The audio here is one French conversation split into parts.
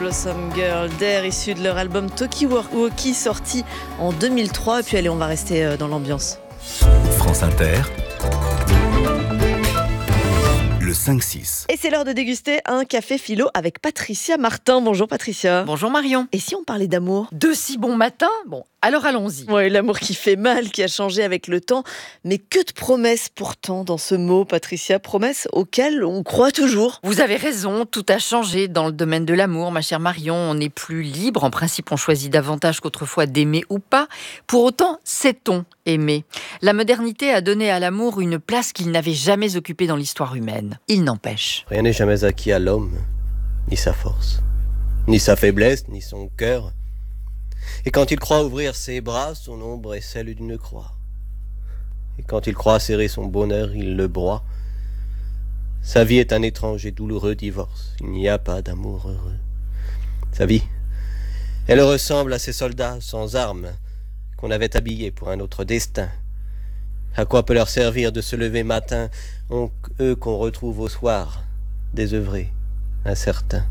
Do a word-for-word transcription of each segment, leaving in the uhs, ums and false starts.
Blossom Girl d'Air, issu de leur album Talkie Walkie, sorti en deux mille trois. Et puis allez, on va rester dans l'ambiance. France Inter, le cinq six. Et c'est l'heure de déguster un café philo avec Patricia Martin. Bonjour Patricia. Bonjour Marion. Et si on parlait d'amour ? De si bon matin ? Bon, alors allons-y. Ouais, l'amour qui fait mal, qui a changé avec le temps. Mais que de promesses pourtant dans ce mot, Patricia, promesses auxquelles on croit toujours. Vous avez raison, tout a changé dans le domaine de l'amour, ma chère Marion. On n'est plus libre. En principe, on choisit davantage qu'autrefois d'aimer ou pas. Pour autant, sait-on aimer ? La modernité a donné à l'amour une place qu'il n'avait jamais occupée dans l'histoire humaine. Il n'empêche. Rien n'est jamais acquis à l'homme, ni sa force, ni sa faiblesse, ni son cœur. Et quand il croit ouvrir ses bras, son ombre est celle d'une croix. Et quand il croit serrer son bonheur, il le broie. Sa vie est un étrange et douloureux divorce. Il n'y a pas d'amour heureux. Sa vie, elle ressemble à ces soldats sans armes qu'on avait habillés pour un autre destin. À quoi peut leur servir de se lever matin, on, eux qu'on retrouve au soir, désœuvrés, incertains.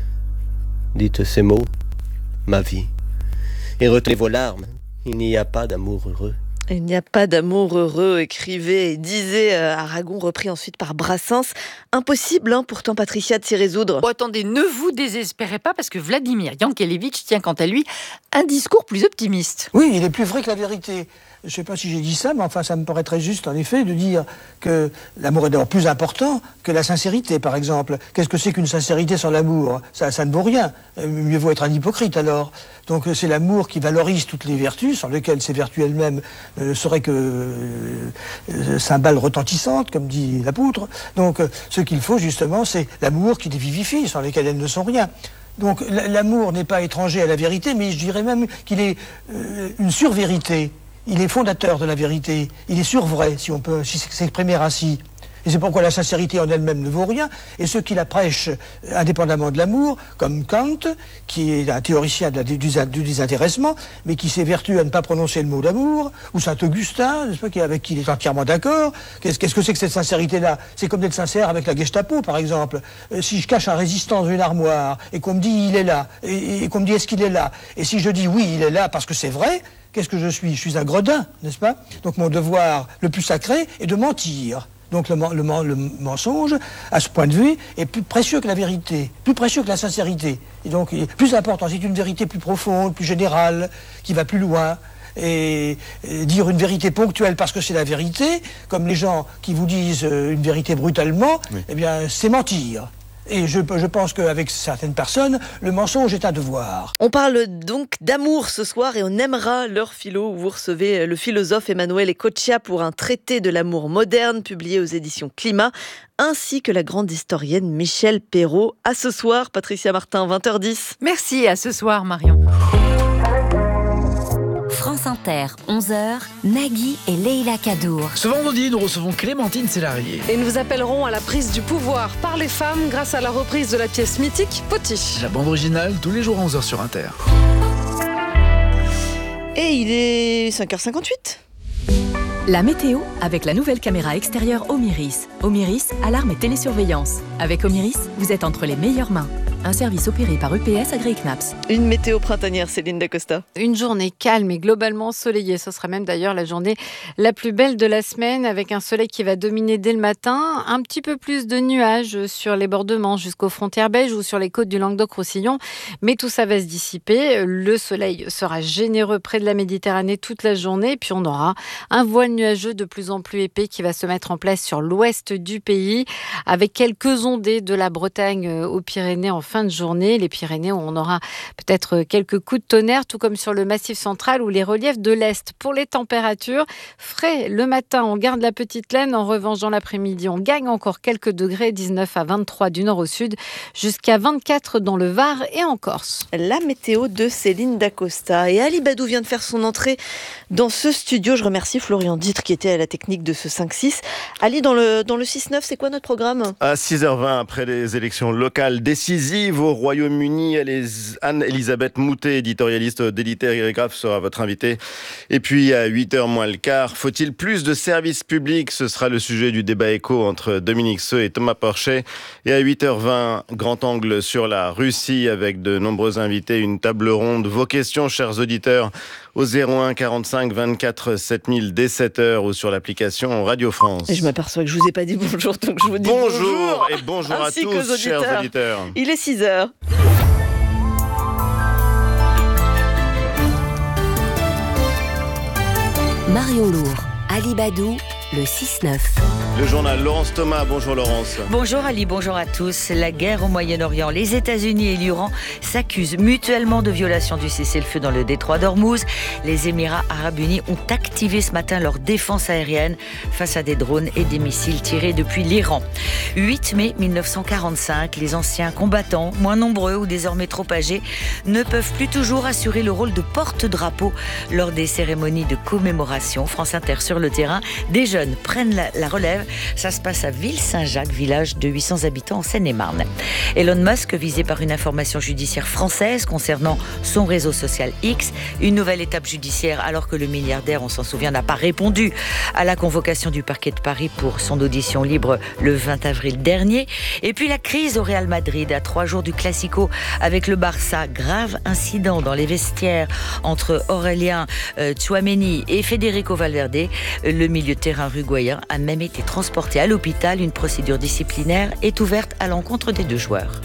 Dites ces mots, ma vie, et retenez vos larmes, il n'y a pas d'amour heureux. Il n'y a pas d'amour heureux, écrivait et disait Aragon, repris ensuite par Brassens. Impossible, hein, pourtant, Patricia, de s'y résoudre. Oh, attendez, ne vous désespérez pas, parce que Vladimir Yankelevitch tient, quant à lui, un discours plus optimiste. Oui, il est plus vrai que la vérité. Je ne sais pas si j'ai dit ça, mais enfin, ça me paraît très juste, en effet, de dire que l'amour est d'abord plus important que la sincérité, par exemple. Qu'est-ce que c'est qu'une sincérité sans l'amour ? ça, ça ne vaut rien. Mieux vaut être un hypocrite, alors. Donc, c'est l'amour qui valorise toutes les vertus, sans lesquelles ces vertus elles-mêmes ne euh, seraient que euh, cymbales retentissantes, comme dit l'apôtre. Donc, euh, ce qu'il faut, justement, c'est l'amour qui les vivifie, sans lesquelles elles ne sont rien. Donc, l'amour n'est pas étranger à la vérité, mais je dirais même qu'il est euh, une survérité. Il est fondateur de la vérité, il est survrai, si on peut s'exprimer ainsi. Et c'est pourquoi la sincérité en elle-même ne vaut rien. Et ceux qui la prêchent indépendamment de l'amour, comme Kant, qui est un théoricien de la, du, du désintéressement, mais qui s'évertue à ne pas prononcer le mot d'amour, ou Saint-Augustin, n'est-ce pas, avec qui il est entièrement d'accord. Qu'est-ce, qu'est-ce que c'est que cette sincérité-là ? C'est comme d'être sincère avec la Gestapo, par exemple. Euh, si je cache un résistant dans une armoire, et qu'on me dit il est là, et, et qu'on me dit est-ce qu'il est là, et si je dis oui, il est là parce que c'est vrai, qu'est-ce que je suis ? Je suis un gredin, n'est-ce pas ? Donc mon devoir le plus sacré est de mentir. Donc le, le, le mensonge, à ce point de vue, est plus précieux que la vérité, plus précieux que la sincérité. Et donc il est plus important, c'est une vérité plus profonde, plus générale, qui va plus loin. Et, et dire une vérité ponctuelle parce que c'est la vérité, comme les gens qui vous disent une vérité brutalement, oui. Eh bien c'est mentir. Et je, je pense qu'avec certaines personnes, le mensonge est un devoir. On parle donc d'amour ce soir et on aimera leur philo où vous recevez le philosophe Emmanuel Ecoccia pour un traité de l'amour moderne publié aux éditions Climat, ainsi que la grande historienne Michèle Perrault. À ce soir, Patricia Martin, vingt heures dix. Merci, à ce soir Marion. France Inter, onze heures, Nagui et Leïla Kadour. Ce vendredi, nous recevons Clémentine Sélarié. Et nous appellerons à la prise du pouvoir par les femmes grâce à la reprise de la pièce mythique Potiche. La bande originale, tous les jours à onze heures sur Inter. Et il est cinq heures cinquante-huit. La météo avec la nouvelle caméra extérieure Omiris. Omiris, alarme et télésurveillance. Avec Omiris, vous êtes entre les meilleures mains. Un service opéré par U P S AgriKnaps. Une météo printanière, Céline Dacosta. Une journée calme et globalement ensoleillée. Ce sera même d'ailleurs la journée la plus belle de la semaine avec un soleil qui va dominer dès le matin. Un petit peu plus de nuages sur les bords de Manche jusqu'aux frontières belges ou sur les côtes du Languedoc-Roussillon. Mais tout ça va se dissiper. Le soleil sera généreux près de la Méditerranée toute la journée. Puis on aura un voile nuageux de plus en plus épais qui va se mettre en place sur l'ouest du pays avec quelques ondées de la Bretagne aux Pyrénées en fin de journée. Les Pyrénées où on aura peut-être quelques coups de tonnerre, tout comme sur le Massif central ou les reliefs de l'Est. Pour les températures, frais le matin, on garde la petite laine. En revanche, dans l'après-midi, on gagne encore quelques degrés, dix-neuf à vingt-trois du nord au sud, jusqu'à vingt-quatre dans le Var et en Corse. La météo de Céline Dacosta. Et Ali Badou vient de faire son entrée dans ce studio. Je remercie Florian Ditre qui était à la technique de ce cinq six. Ali, dans le, dans le six neuf, c'est quoi notre programme ? À six heures vingt, après les élections locales décisives, Vive au Royaume-Uni. Anne-Elisabeth Moutet, éditorialiste d'Élite Télégraphe, sera votre invitée. Et puis à huit heures moins le quart, faut-il plus de services publics? Ce sera le sujet du débat écho entre Dominique Seux et Thomas Porcher. Et à huit heures vingt, grand angle sur la Russie avec de nombreux invités, une table ronde. Vos questions, chers auditeurs, au zéro un quarante-cinq vingt-quatre sept mille dès sept heures ou sur l'application Radio France. Et je m'aperçois que je vous ai pas dit bonjour, donc je vous dis bonjour. Bonjour et bonjour à tous, chers auditeurs. Il est six heures. Marion Lourd, Ali Badou, le six neuf. Le journal Laurence Thomas. Bonjour Laurence. Bonjour Ali, bonjour à tous. La guerre au Moyen-Orient. Les États-Unis et l'Iran s'accusent mutuellement de violation du cessez-le-feu dans le détroit d'Ormuz. Les Émirats arabes unis ont activé ce matin leur défense aérienne face à des drones et des missiles tirés depuis l'Iran. huit mai mille neuf cent quarante-cinq, les anciens combattants, moins nombreux ou désormais trop âgés, ne peuvent plus toujours assurer le rôle de porte-drapeau lors des cérémonies de commémoration. France Inter sur le terrain, des jeunes prennent la, la relève. Ça se passe à Ville-Saint-Jacques, village de huit cents habitants en Seine-et-Marne. Elon Musk, visé par une information judiciaire française concernant son réseau social X. Une nouvelle étape judiciaire alors que le milliardaire, on s'en souvient, n'a pas répondu à la convocation du parquet de Paris pour son audition libre le vingt avril dernier. Et puis la crise au Real Madrid, à trois jours du Classico avec le Barça. Grave incident dans les vestiaires entre Aurélien euh, Tchouaméni et Federico Valverde. Le milieu de terrain uruguayen a même été transporté à l'hôpital. Une procédure disciplinaire est ouverte à l'encontre des deux joueurs.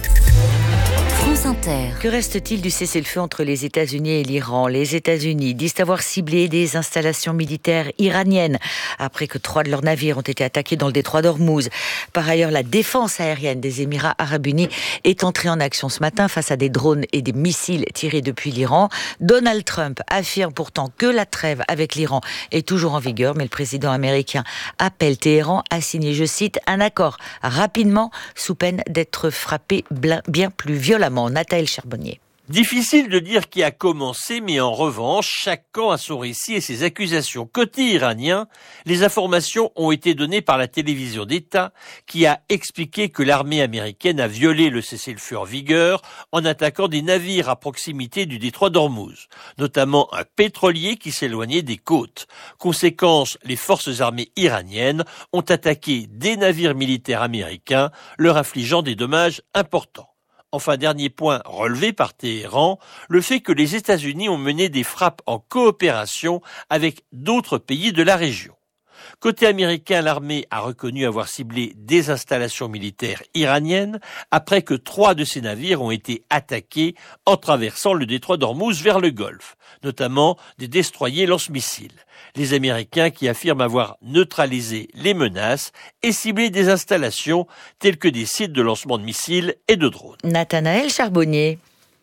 France Inter. Que reste-t-il du cessez-le-feu entre les États-Unis et l'Iran? Les États-Unis disent avoir ciblé des installations militaires iraniennes après que trois de leurs navires ont été attaqués dans le détroit d'Ormuz. Par ailleurs, la défense aérienne des Émirats arabes unis est entrée en action ce matin face à des drones et des missiles tirés depuis l'Iran. Donald Trump affirme pourtant que la trêve avec l'Iran est toujours en vigueur, mais le président américain appelle Téhéran à signer, je cite, un accord rapidement sous peine d'être frappé bien plus violemment. Nathalie Charbonnier. Difficile de dire qui a commencé, mais en revanche, chaque camp a son récit et ses accusations. Côté iranien, les informations ont été données par la télévision d'État, qui a expliqué que l'armée américaine a violé le cessez-le-feu en vigueur en attaquant des navires à proximité du détroit d'Ormuz, notamment un pétrolier qui s'éloignait des côtes. Conséquence, les forces armées iraniennes ont attaqué des navires militaires américains, leur infligeant des dommages importants. Enfin, dernier point relevé par Téhéran, le fait que les États-Unis ont mené des frappes en coopération avec d'autres pays de la région. Côté américain, l'armée a reconnu avoir ciblé des installations militaires iraniennes après que trois de ces navires ont été attaqués en traversant le détroit d'Ormuz vers le Golfe, notamment des destroyers lance-missiles. Les Américains qui affirment avoir neutralisé les menaces et ciblé des installations telles que des sites de lancement de missiles et de drones. Nathanaël Charbonnier.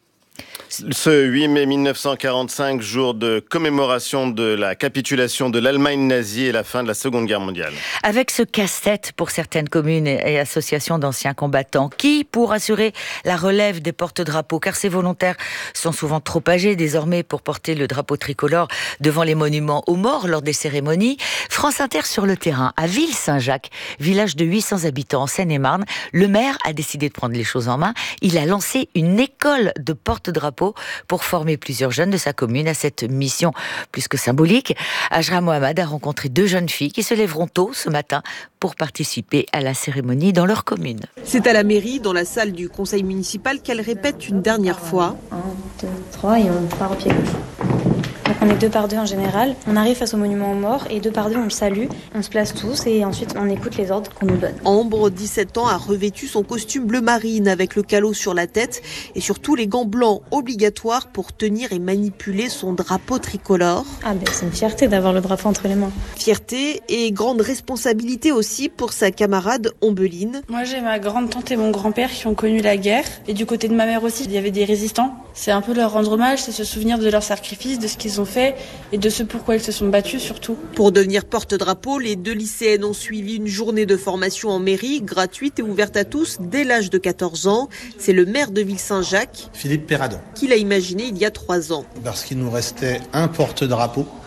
Ce huit mai mille neuf cent quarante-cinq, jour de commémoration de la capitulation de l'Allemagne nazie et la fin de la Seconde Guerre mondiale. Avec ce casse-tête pour certaines communes et associations d'anciens combattants, qui, pour assurer la relève des porte-drapeaux, car ces volontaires sont souvent trop âgés désormais pour porter le drapeau tricolore devant les monuments aux morts lors des cérémonies. France Inter sur le terrain, à Ville-Saint-Jacques, village de huit cents habitants en Seine-et-Marne, le maire a décidé de prendre les choses en main. Il a lancé une école de porte-drapeaux pour former plusieurs jeunes de sa commune à cette mission plus que symbolique. Ajra Mohamed a rencontré deux jeunes filles qui se lèveront tôt ce matin pour participer à la cérémonie dans leur commune. C'est à la mairie, dans la salle du conseil municipal, qu'elle répète une dernière fois. un, deux, trois et on part au pied gauche. Donc on est deux par deux en général. On arrive face au monument aux morts et deux par deux on le salue. On se place tous et ensuite on écoute les ordres qu'on nous donne. Ambre, dix-sept ans, a revêtu son costume bleu marine avec le calot sur la tête et surtout les gants blancs obligatoires pour tenir et manipuler son drapeau tricolore. Ah ben c'est une fierté d'avoir le drapeau entre les mains. Fierté et grande responsabilité aussi pour sa camarade Ombeline. Moi j'ai ma grande tante et mon grand-père qui ont connu la guerre et du côté de ma mère aussi il y avait des résistants. C'est un peu leur rendre hommage, c'est se souvenir de leur sacrifice, de ce qu'ils ont fait et de ce pourquoi ils se sont battus surtout. Pour devenir porte-drapeau, les deux lycéennes ont suivi une journée de formation en mairie, gratuite et ouverte à tous dès l'âge de quatorze ans. C'est le maire de Ville-Saint-Jacques, Philippe Perradon, qui l'a imaginé il y a trois ans. Parce qu'il nous restait un porte-drapeau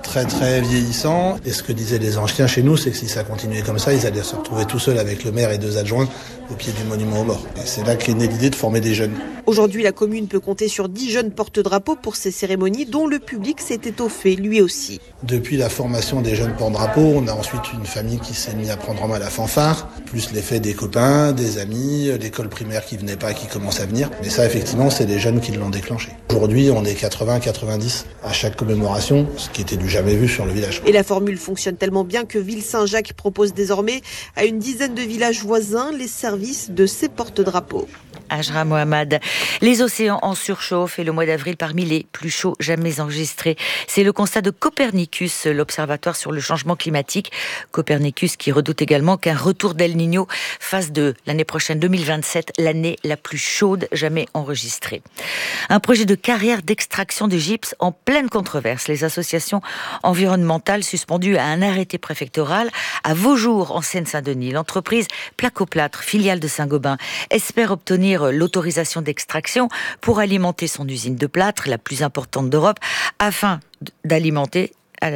très très vieillissant. Et ce que disaient les anciens chez nous, c'est que si ça continuait comme ça, ils allaient se retrouver tout seuls avec le maire et deux adjoints au pied du monument aux morts. Et c'est là qu'est née l'idée de former des jeunes. Aujourd'hui, la commune peut compter sur dix jeunes porte-drapeaux pour ces cérémonies dont le public s'est étoffé lui aussi. Depuis la formation des jeunes porte-drapeaux, on a ensuite une famille qui s'est mise à prendre en main la fanfare, plus l'effet des copains, des amis, l'école primaire qui venait pas, qui commence à venir. Mais ça, effectivement, c'est les jeunes qui l'ont déclenché. Aujourd'hui, on est quatre-vingts quatre-vingt-dix à chaque commémoration, ce qui était du jamais vu sur le village. Et la formule fonctionne tellement bien que Ville-Saint-Jacques propose désormais à une dizaine de villages voisins les services de ces porte-drapeaux. Ajra Mohamed. Les océans en surchauffe et le mois d'avril parmi les plus chauds jamais enregistrés. C'est le constat de Copernicus, l'observatoire sur le changement climatique. Copernicus qui redoute également qu'un retour d'El Niño fasse de l'année prochaine deux mille vingt-sept l'année la plus chaude jamais enregistrée. Un projet de carrière d'extraction de gypse en pleine controverse. Les associations environnementales suspendues à un arrêté préfectoral à Vaujours en Seine-Saint-Denis. L'entreprise Placoplâtre, filiale de Saint-Gobain, espère obtenir l'autorisation d'extraction pour alimenter son usine de plâtre, la plus importante d'Europe, afin d'alimenter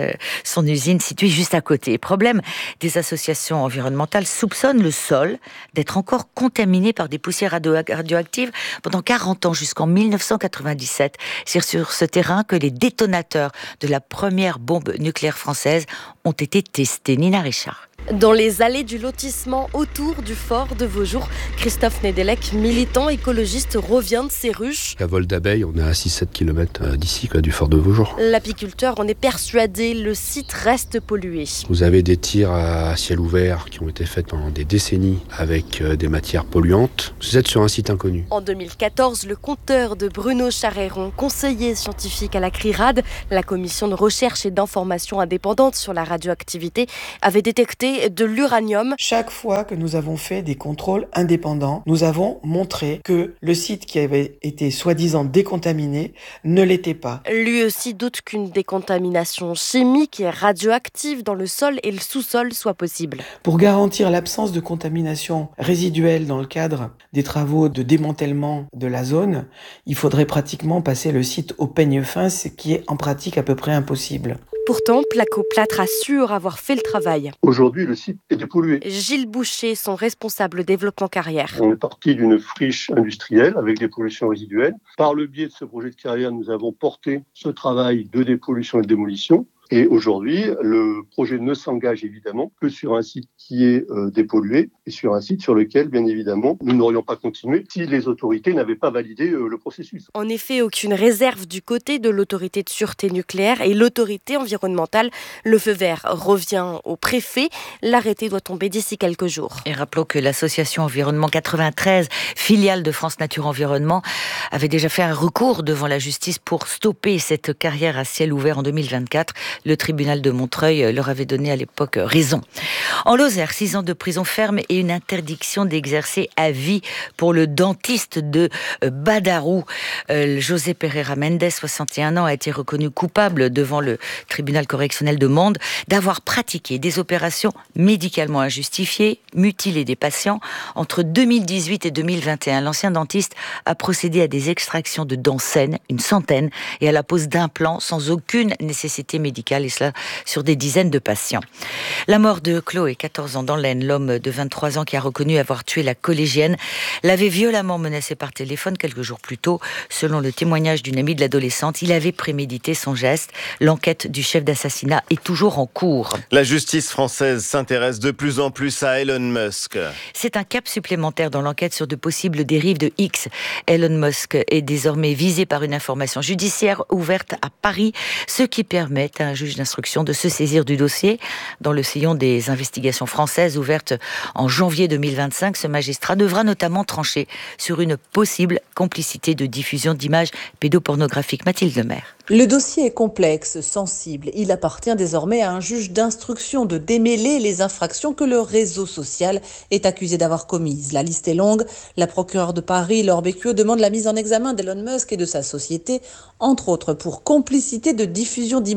son usine située juste à côté. Problème, des associations environnementales soupçonnent le sol d'être encore contaminé par des poussières radioactives pendant quarante ans, jusqu'en mille neuf cent quatre-vingt-dix-sept. C'est sur ce terrain que les détonateurs de la première bombe nucléaire française ont été testés. Nina Richard. Dans les allées du lotissement autour du fort de Vaujours, Christophe Nedelec, militant écologiste, revient de ses ruches. À vol d'abeilles, on est à six à sept kilomètres d'ici, quoi, du fort de Vaujours. L'apiculteur en est persuadé, le site reste pollué. Vous avez des tirs à ciel ouvert qui ont été faits pendant des décennies avec des matières polluantes. Vous êtes sur un site inconnu. En deux mille quatorze, le compteur de Bruno Charéron, conseiller scientifique à la CRIRAD, la commission de recherche et d'information indépendante sur la radioactivité, avait détecté de l'uranium. Chaque fois que nous avons fait des contrôles indépendants, nous avons montré que le site qui avait été soi-disant décontaminé ne l'était pas. Lui aussi doute qu'une décontamination chimique et radioactive dans le sol et le sous-sol soit possible. Pour garantir l'absence de contamination résiduelle dans le cadre des travaux de démantèlement de la zone, il faudrait pratiquement passer le site au peigne fin, ce qui est en pratique à peu près impossible. Pourtant, Placoplâtre assure avoir fait le travail. Aujourd'hui, le site est dépollué. Gilles Boucher, son responsable développement carrière. On est parti d'une friche industrielle avec des pollutions résiduelles. Par le biais de ce projet de carrière, nous avons porté ce travail de dépollution et de démolition. Et aujourd'hui, le projet ne s'engage évidemment que sur un site qui est euh, dépollué et sur un site sur lequel, bien évidemment, nous n'aurions pas continué si les autorités n'avaient pas validé euh, le processus. En effet, aucune réserve du côté de l'autorité de sûreté nucléaire et l'autorité environnementale. Le feu vert revient au préfet. L'arrêté doit tomber d'ici quelques jours. Et rappelons que l'association Environnement quatre-vingt-treize, filiale de France Nature Environnement, avait déjà fait un recours devant la justice pour stopper cette carrière à ciel ouvert en deux mille vingt-quatre. Le tribunal de Montreuil leur avait donné à l'époque raison. En Lozère, six ans de prison ferme et une interdiction d'exercer à vie pour le dentiste de Badarou. Euh, José Pereira Mendes, soixante et un ans, a été reconnu coupable devant le tribunal correctionnel de Mende d'avoir pratiqué des opérations médicalement injustifiées, mutilé des patients. Entre deux mille dix-huit et deux mille vingt et un, l'ancien dentiste a procédé à des extractions de dents saines, une centaine, et à la pose d'implants sans aucune nécessité médicale, et cela sur des dizaines de patients. La mort de Chloé, quatorze ans, dans l'Aisne, l'homme de vingt-trois ans qui a reconnu avoir tué la collégienne, l'avait violemment menacée par téléphone quelques jours plus tôt. Selon le témoignage d'une amie de l'adolescente, il avait prémédité son geste. L'enquête du chef d'assassinat est toujours en cours. La justice française s'intéresse de plus en plus à Elon Musk. C'est un cap supplémentaire dans l'enquête sur de possibles dérives de X. Elon Musk est désormais visé par une information judiciaire ouverte à Paris, ce qui permet à un juge d'instruction de se saisir du dossier. Dans le sillon des investigations françaises ouvertes en janvier deux mille vingt-cinq, ce magistrat devra notamment trancher sur une possible complicité de diffusion d'images pédopornographiques. Mathilde Lemaire. Le dossier est complexe, sensible. Il appartient désormais à un juge d'instruction de démêler les infractions que le réseau social est accusé d'avoir commises. La liste est longue. La procureure de Paris, Laure Becquio, demande la mise en examen d'Elon Musk et de sa société, entre autres pour complicité de diffusion d'images pédopornographiques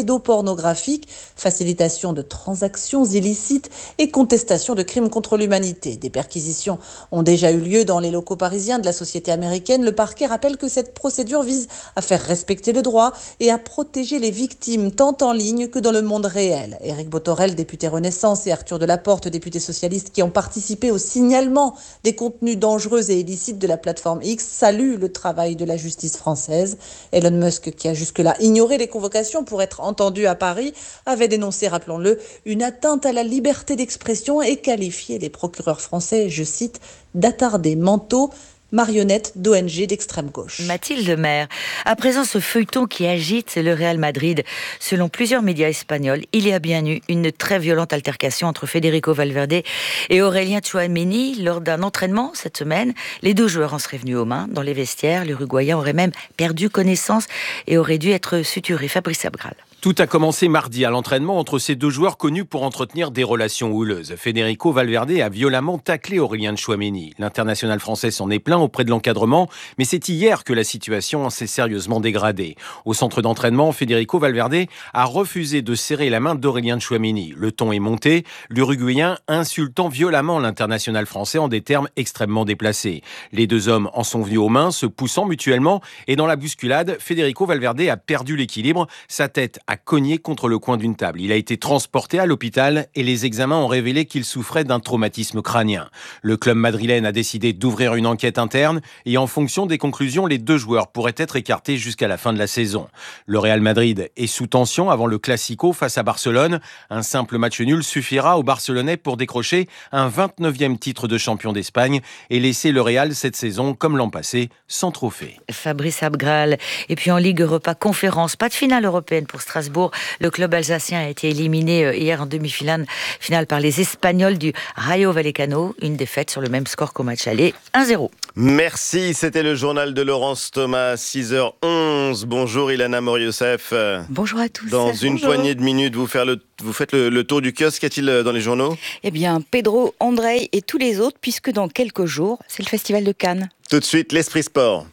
pédopornographiques, facilitation de transactions illicites et contestation de crimes contre l'humanité. Des perquisitions ont déjà eu lieu dans les locaux parisiens de la société américaine. Le parquet rappelle que cette procédure vise à faire respecter le droit et à protéger les victimes tant en ligne que dans le monde réel. Éric Botorel, député Renaissance, et Arthur Delaporte, député socialiste, qui ont participé au signalement des contenus dangereux et illicites de la plateforme X, saluent le travail de la justice française. Elon Musk, qui a jusque-là ignoré les convocations pour être entendu à Paris, avait dénoncé, rappelons-le, une atteinte à la liberté d'expression et qualifié les procureurs français, je cite, d'attardés mentaux, marionnettes d'O N G d'extrême gauche. Mathilde Maire, à présent ce feuilleton qui agite le Real Madrid. Selon plusieurs médias espagnols, il y a bien eu une très violente altercation entre Federico Valverde et Aurélien Tchouaméni lors d'un entraînement cette semaine. Les deux joueurs en seraient venus aux mains dans les vestiaires. L'Uruguayen aurait même perdu connaissance et aurait dû être suturé. Fabrice Abgral. Tout a commencé mardi à l'entraînement entre ces deux joueurs connus pour entretenir des relations houleuses. Federico Valverde a violemment taclé Aurélien Tchouaméni. L'international français s'en est plaint auprès de l'encadrement, mais c'est hier que la situation s'est sérieusement dégradée. Au centre d'entraînement, Federico Valverde a refusé de serrer la main d'Aurélien Tchouaméni. Le ton est monté, l'Uruguayen insultant violemment l'international français en des termes extrêmement déplacés. Les deux hommes en sont venus aux mains, se poussant mutuellement, et dans la bousculade, Federico Valverde a perdu l'équilibre, sa tête a cogné contre le coin d'une table. Il a été transporté à l'hôpital et les examens ont révélé qu'il souffrait d'un traumatisme crânien. Le club madrilène a décidé d'ouvrir une enquête interne et en fonction des conclusions, les deux joueurs pourraient être écartés jusqu'à la fin de la saison. Le Real Madrid est sous tension avant le Classico face à Barcelone. Un simple match nul suffira aux Barcelonais pour décrocher un vingt-neuvième titre de champion d'Espagne et laisser le Real cette saison, comme l'an passé, sans trophée. Fabrice Abgral. Et puis en Ligue Europa Conférence, pas de finale européenne pour Strasbourg. Le club alsacien a été éliminé hier en demi-finale finale par les Espagnols du Rayo Vallecano. Une défaite sur le même score qu'au match aller, un zéro. Merci, c'était le journal de Laurence Thomas, six heures onze. Bonjour Ilana Moriosef. Bonjour à tous. Dans une Bonjour. poignée de minutes, vous, faire le, vous faites le, le tour du kiosque. Qu'y a-t-il dans les journaux ? Eh bien, Pedro, Andrei et tous les autres, puisque dans quelques jours, c'est le Festival de Cannes. Tout de suite, l'Esprit Sport.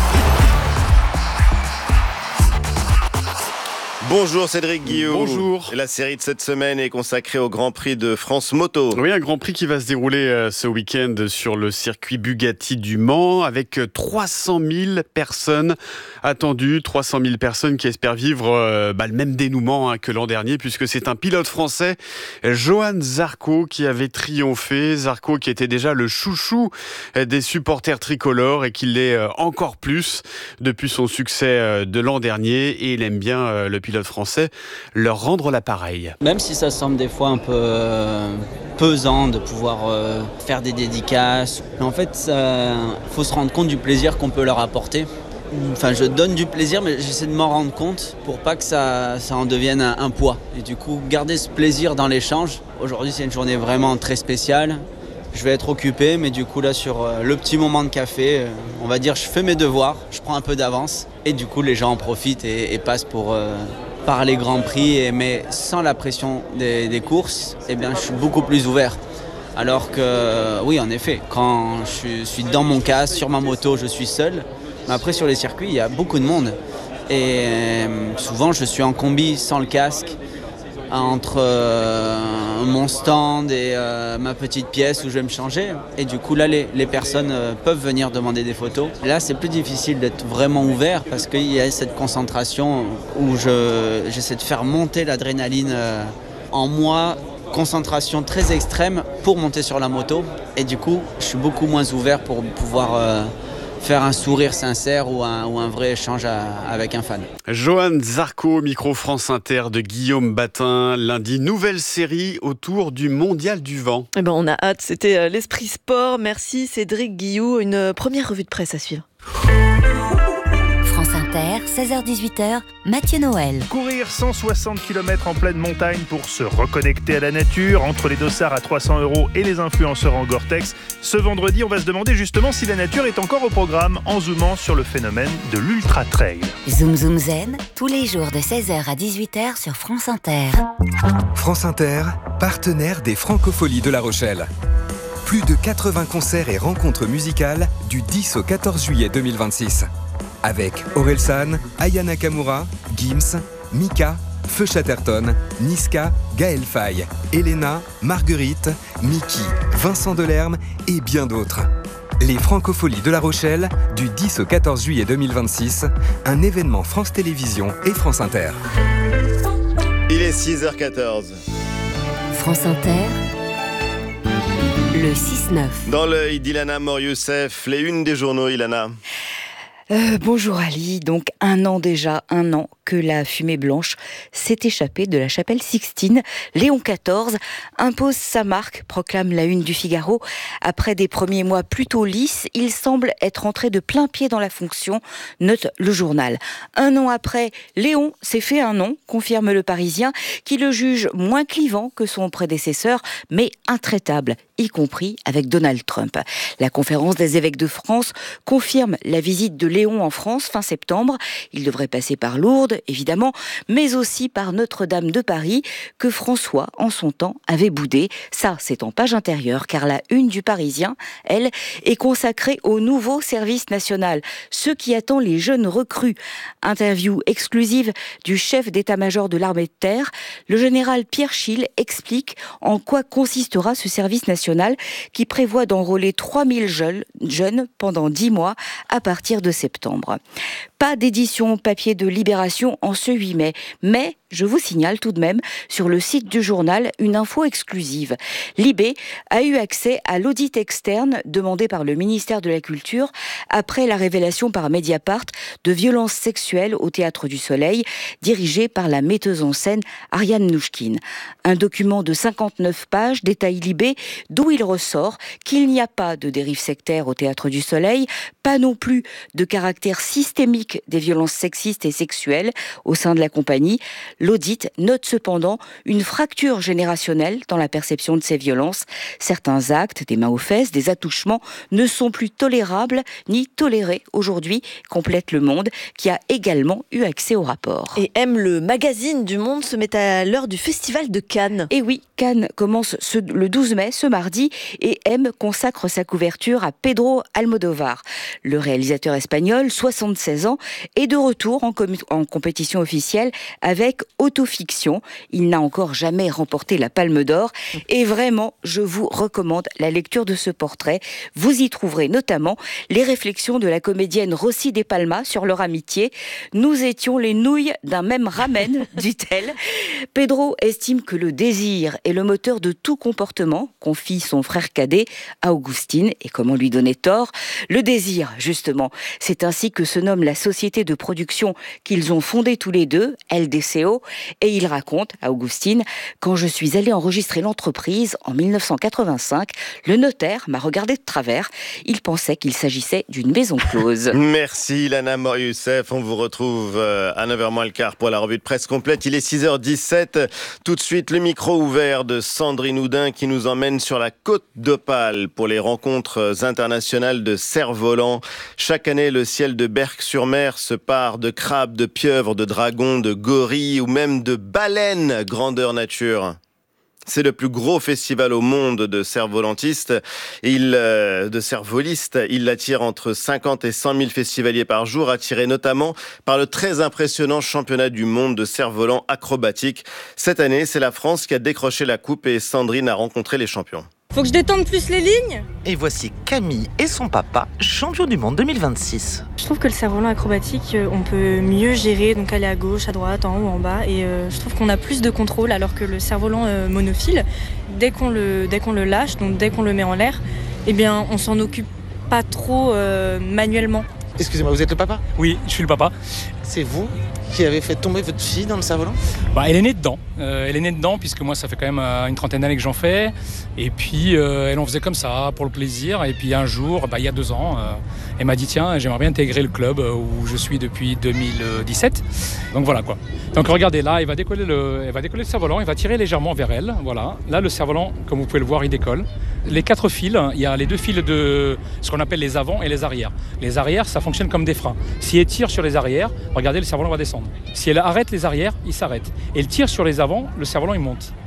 Bonjour Cédric Guillaume. Bonjour. La série de cette semaine est consacrée au Grand Prix de France Moto. Oui, un Grand Prix qui va se dérouler euh, ce week-end sur le circuit Bugatti du Mans avec trois cent mille personnes attendues, trois cent mille personnes qui espèrent vivre euh, bah, le même dénouement hein, que l'an dernier puisque c'est un pilote français, Johan Zarco, qui avait triomphé. Zarco qui était déjà le chouchou des supporters tricolores et qui l'est euh, encore plus depuis son succès euh, de l'an dernier et il aime bien euh, le pilote français leur rendre l'appareil. Même si ça semble des fois un peu euh, pesant de pouvoir euh, faire des dédicaces, mais en fait il faut se rendre compte du plaisir qu'on peut leur apporter. Enfin, je donne du plaisir, mais j'essaie de m'en rendre compte pour pas que ça, ça en devienne un, un poids. Et du coup, garder ce plaisir dans l'échange. Aujourd'hui, c'est une journée vraiment très spéciale. Je vais être occupé, mais du coup, là, sur euh, le petit moment de café, euh, on va dire, je fais mes devoirs, je prends un peu d'avance. Et du coup, les gens en profitent et, et passent pour... Euh, par les grands prix, et, mais sans la pression des, des courses, eh bien, je suis beaucoup plus ouvert. Alors que, oui, en effet, quand je suis dans mon casque, sur ma moto, je suis seul. Mais après, sur les circuits, il y a beaucoup de monde. Et souvent, je suis en combi sans le casque, entre euh, mon stand et euh, ma petite pièce où je vais me changer. Et du coup, là, les, les personnes euh, peuvent venir demander des photos. Là, c'est plus difficile d'être vraiment ouvert parce qu'il y a cette concentration où je, j'essaie de faire monter l'adrénaline euh, en moi. Concentration très extrême pour monter sur la moto. Et du coup, je suis beaucoup moins ouvert pour pouvoir... Euh, faire un sourire sincère ou un, ou un vrai échange à, avec un fan. Johan Zarco, micro France Inter de Guillaume Batin. Lundi, nouvelle série autour du Mondial du Vent. Eh ben, on a hâte, c'était l'Esprit Sport. Merci Cédric Guillou. Une première revue de presse à suivre. France Inter, seize heures dix-huit heures, Mathieu Noël. Courir cent soixante kilomètres en pleine montagne pour se reconnecter à la nature, entre les dossards à trois cents euros et les influenceurs en Gore-Tex. Ce vendredi, on va se demander justement si la nature est encore au programme en zoomant sur le phénomène de l'ultra-trail. Zoom Zoom Zen, tous les jours de seize heures à dix-huit heures sur France Inter. France Inter, partenaire des Francopholies de La Rochelle. Plus de quatre-vingts concerts et rencontres musicales du dix au quatorze juillet deux mille vingt-six. Avec Orelsan, Aya Nakamura, Gims, Mika, Feu Chatterton, Niska, Gaël Faye, Elena, Marguerite, Mickey, Vincent Delerme et bien d'autres. Les Francopholies de La Rochelle, du dix au quatorze juillet deux mille vingt-six, un événement France Télévisions et France Inter. Il est six heures quatorze. France Inter, le six neuf. Dans l'œil d'Ilana Mor-Youssef, les unes des journaux, Ilana. Euh, bonjour Ali, donc un an déjà, un an que la fumée blanche s'est échappée de la chapelle Sixtine. Léon quatorze impose sa marque, proclame la une du Figaro. Après des premiers mois plutôt lisses, il semble être entré de plein pied dans la fonction, note le journal. Un an après, Léon s'est fait un nom, confirme le Parisien, qui le juge moins clivant que son prédécesseur, mais intraitable, y compris avec Donald Trump. La conférence des évêques de France confirme la visite de Léon en France fin septembre. Il devrait passer par Lourdes, évidemment, mais aussi par Notre-Dame de Paris, que François, en son temps, avait boudé. Ça, c'est en page intérieure, car la une du Parisien, elle, est consacrée au nouveau service national, ce qui attend les jeunes recrues. Interview exclusive du chef d'état-major de l'armée de terre, le général Pierre Schill explique en quoi consistera ce service national qui prévoit d'enrôler trois mille jeunes pendant dix mois à partir de septembre. Pas d'édition papier de Libération en ce huit mai, mais je vous signale tout de même sur le site du journal une info exclusive. Libé a eu accès à l'audit externe demandé par le ministère de la Culture après la révélation par Mediapart de violences sexuelles au Théâtre du Soleil, dirigé par la metteuse en scène Ariane Nouchkine. Un document de cinquante-neuf pages détaille Libé, d'où il ressort qu'il n'y a pas de dérive sectaire au Théâtre du Soleil, pas non plus de caractère systémique des violences sexistes et sexuelles au sein de la compagnie. L'audit note cependant une fracture générationnelle dans la perception de ces violences. Certains actes, des mains aux fesses, des attouchements, ne sont plus tolérables ni tolérés aujourd'hui, complète Le Monde, qui a également eu accès au rapport. Et M, le magazine du Monde, se met à l'heure du Festival de Cannes. Et oui, Cannes commence ce, le douze mai, ce mardi, et M consacre sa couverture à Pedro Almodóvar. Le réalisateur espagnol, soixante-seize ans, est de retour en, com- en compétition officielle avec Autofiction. Il n'a encore jamais remporté la Palme d'Or. Et vraiment, je vous recommande la lecture de ce portrait. Vous y trouverez notamment les réflexions de la comédienne Rossi De Palma sur leur amitié. Nous étions les nouilles d'un même ramen, dit-elle. Pedro estime que le désir est le moteur de tout comportement, confie son frère cadet à Augustine. Et comment lui donner tort ? Le désir, justement, c'est ainsi que se nomme la société de production qu'ils ont fondée tous les deux, L D C O, et il raconte à Augustine: quand je suis allé enregistrer l'entreprise en mille neuf cent quatre-vingt-cinq, le notaire m'a regardé de travers. Il pensait qu'il s'agissait d'une maison close. Merci Ilana Mor-Youssef. On vous retrouve à neuf heures moins le quart pour la revue de presse complète. Il est six heures dix-sept. Tout de suite, le micro ouvert de Sandrine Houdin qui nous emmène sur la Côte d'Opale pour les rencontres internationales de cerfs-volants. Chaque année, le ciel de Berck-sur-Mer se pare de crabes, de pieuvres, de dragons, de gorilles ou même de baleines grandeur nature. C'est le plus gros festival au monde de cerfs-volantistes, il, euh, de cerfs-volistes. Il attire entre cinquante et cent mille festivaliers par jour, attirés notamment par le très impressionnant championnat du monde de cerfs-volants acrobatiques. Cette année, c'est la France qui a décroché la coupe et Sandrine a rencontré les champions. Faut que je détende plus les lignes. Et voici Camille et son papa, champion du monde deux mille vingt-six. Je trouve que le cerf-volant acrobatique, on peut mieux gérer, donc aller à gauche, à droite, en haut, en bas. Et euh, je trouve qu'on a plus de contrôle, alors que le cerf-volant euh, monophile, dès qu'on le, dès qu'on le lâche, donc dès qu'on le met en l'air, eh bien, on s'en occupe pas trop euh, manuellement. Excusez-moi, vous êtes le papa ? Oui, je suis le papa. C'est vous qui avez fait tomber votre fille dans le cerf-volant ? Bah, elle est née dedans. Euh, elle est née dedans puisque moi, ça fait quand même euh, une trentaine d'années que j'en fais. Et puis, euh, elle en faisait comme ça, pour le plaisir. Et puis un jour, bah, il y a deux ans, euh, elle m'a dit, tiens, j'aimerais bien intégrer le club où je suis depuis deux mille dix-sept. Donc voilà quoi. Donc regardez, là, elle va décoller le, elle va décoller le cerf-volant, il va tirer légèrement vers elle. Voilà. Là, le cerf-volant, comme vous pouvez le voir, il décolle. Les quatre fils, il y a les deux fils de ce qu'on appelle les avants et les arrières. Les arrières, ça fonctionne comme des freins. Si elle tire sur les arrières, regardez, le cerf-volant va descendre. Si elle arrête les arrières, il s'arrête. Et elle tire sur les avants, le cerf-volant il monte.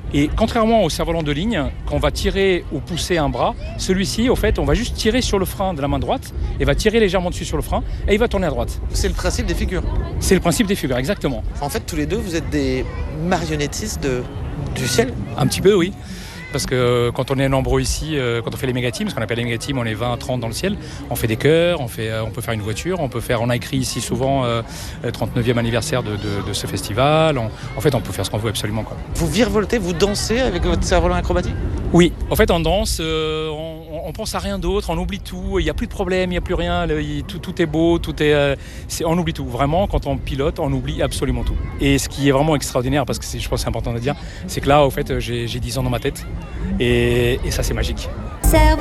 Et contrairement au cerf-volant de ligne, quand on va tirer ou pousser un bras, celui-ci, au fait, on va juste tirer sur le frein de la main droite et va tirer légèrement dessus sur le frein et il va tourner à droite. C'est le principe des figures. C'est le principe des figures, exactement. En fait, tous les deux, vous êtes des marionnettistes de, du ciel. Un petit peu, oui. Parce que quand on est nombreux ici, quand on fait les méga-teams, ce qu'on appelle les méga-teams, on est vingt à trente dans le ciel, on fait des chœurs, on, fait, on peut faire une voiture, on peut faire, on a écrit ici souvent euh, le trente-neuvième anniversaire de, de, de ce festival. On, en fait, on peut faire ce qu'on veut absolument, quoi. Vous virevoltez, vous dansez avec votre cerf-volant acrobatique ? Oui, en fait on danse, euh, on, on pense à rien d'autre, on oublie tout, il n'y a plus de problème, il n'y a plus rien, le, il, tout, tout est beau, tout est, euh, c'est, on oublie tout. Vraiment, quand on pilote, on oublie absolument tout. Et ce qui est vraiment extraordinaire, parce que c'est, je pense que c'est important de dire, c'est que là, au fait, j'ai, j'ai dix ans dans ma tête, et, et ça c'est magique.